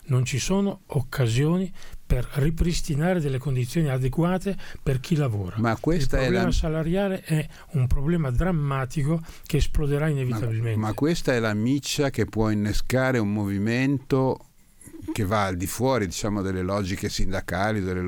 non ci sono occasioni per ripristinare delle condizioni adeguate per chi lavora. Ma questa il problema salariale è un problema drammatico che esploderà inevitabilmente. Ma questa è la miccia che può innescare un movimento che va al di fuori, diciamo, delle logiche sindacali, delle